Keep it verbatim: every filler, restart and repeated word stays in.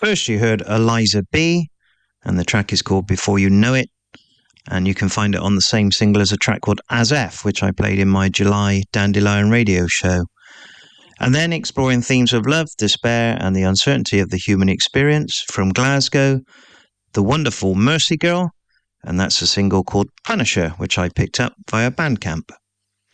First, you heard Eliza B, and the track is called Before You Know It. And you can find it on the same single as a track called As F, which I played in my July Dandelion radio show. And then exploring themes of love, despair, and the uncertainty of the human experience from Glasgow, the wonderful Mercy Girl, and that's a single called Punisher, which I picked up via Bandcamp.